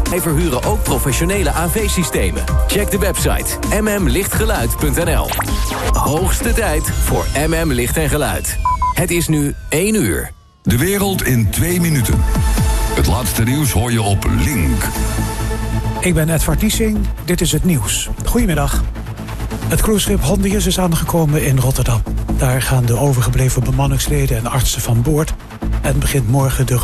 Wij verhuren ook professionele AV-systemen. Check de website mmlichtgeluid.nl. Hoogste tijd voor MM Licht en Geluid. Het is nu 1 uur. De wereld in 2 minuten. Het laatste nieuws hoor je op Link. Ik ben Edvard Niesing, dit is het nieuws. Goedemiddag. Het cruiseschip Hondius is aangekomen in Rotterdam. Daar gaan de overgebleven bemanningsleden en artsen van boord en begint morgen de